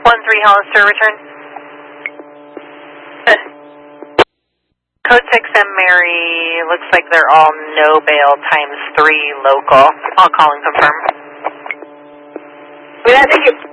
1-3 Hollister, return. Code 6M Mary, looks like they're all no bail ×3 local. I'll call and confirm. Thank you.